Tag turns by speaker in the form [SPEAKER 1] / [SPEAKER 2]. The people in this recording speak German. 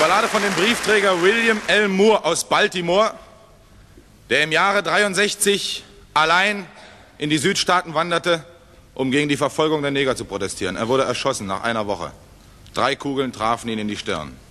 [SPEAKER 1] Ballade von dem Briefträger William L. Moore aus Baltimore, der im Jahre 63 allein in die Südstaaten wanderte, um gegen die Verfolgung der Neger zu protestieren. Er wurde erschossen nach einer Woche. 3 Kugeln trafen ihn in die Stirn.